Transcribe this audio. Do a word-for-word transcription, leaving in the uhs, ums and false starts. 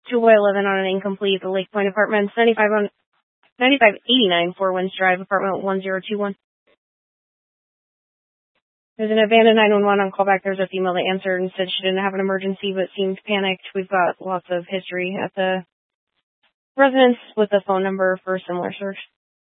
Two boy living on an incomplete, the Lake Point Apartments, ninety-five on ninety-five eighty-nine Four Winds Drive, apartment one zero two one. There's an abandoned nine one one on callback. There's a female that answered and said she didn't have an emergency but seemed panicked. We've got lots of history at the residence with the phone number for similar search.